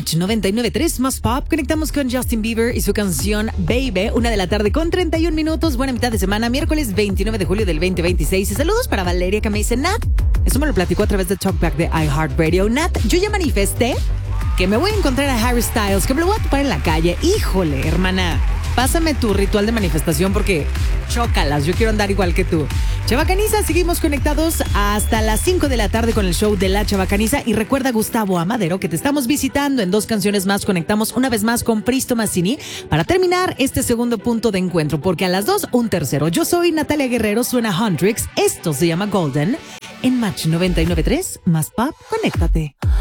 Match 99.3 más pop. Conectamos con Justin Bieber y su canción Baby, 1:31 p.m. Buena mitad de semana, miércoles 29 de julio del 2026. Y saludos para Valeria, que me dice: Nat, eso me lo platicó a través de Talkback de iHeartRadio. Nat, yo ya manifesté que me voy a encontrar a Harry Styles, que me lo voy a topar en la calle. Híjole, hermana, pásame tu ritual de manifestación porque chócalas, yo quiero andar igual que tú. Chabacaniza, seguimos conectados hasta las 5 de la tarde con el show de La Chabacaniza. Y recuerda, Gustavo Amadero, que te estamos visitando en 2 canciones más. Conectamos una vez más con Pristo Mazzini para terminar este segundo punto de encuentro, porque a las 2, un tercero. Yo soy Natalia Guerrero, suena Hendrix. Esto se llama Golden en Match 99.3 más pop. Conéctate.